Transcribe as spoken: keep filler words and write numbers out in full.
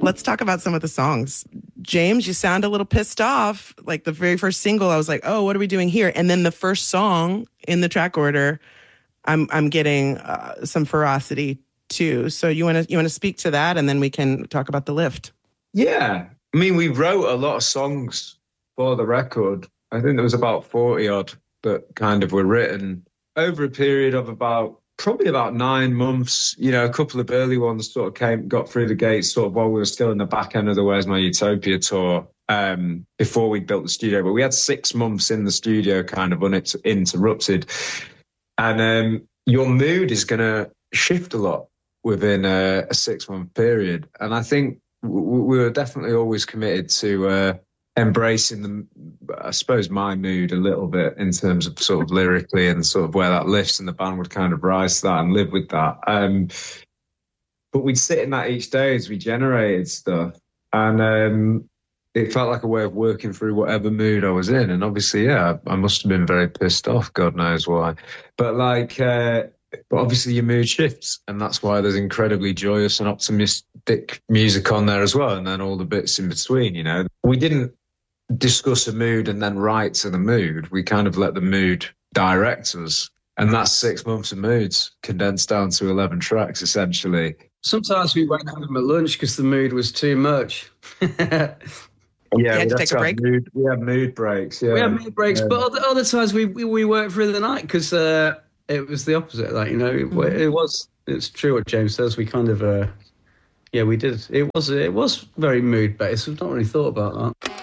let's talk about some of the songs. James, you sound a little pissed off. Like the very first single, I was like, oh, what are we doing here? And then the first song in the track order, I'm I'm getting uh, some ferocity too. So you want to you want to speak to that, and then we can talk about the lift. Yeah, I mean, we wrote a lot of songs for the record. I think there was about forty odd that kind of were written over a period of about probably about nine months. You know, a couple of early ones sort of came, got through the gates sort of while we were still in the back end of the Where's My Utopia tour, um, before we built the studio. But we had six months in the studio kind of uninterrupted. And um, your mood is going to shift a lot within a, a six-month period. And I think w- we were definitely always committed to uh, embracing the, I suppose, my mood a little bit in terms of sort of lyrically and sort of where that lifts, and the band would kind of rise to that and live with that. Um, but we'd sit in that each day as we generated stuff. And um, it felt like a way of working through whatever mood I was in. And obviously, yeah, I must have been very pissed off, God knows why. But like, uh, but obviously your mood shifts, and that's why there's incredibly joyous and optimistic music on there as well. And then all the bits in between, you know. We didn't discuss a mood and then write to the mood. We kind of let the mood direct us. And that's six months of moods condensed down to eleven tracks, essentially. Sometimes we went home at lunch because the mood was too much. Yeah, you had we to take a break. Mood, we had mood breaks. Yeah, we had mood breaks, yeah. but other, other times we, we we worked through the night because uh, it was the opposite. Like, you know, it, Mm-hmm. it was. It's true what James says. We kind of, uh, yeah, we did. It was it was very mood based. We've not really thought about that.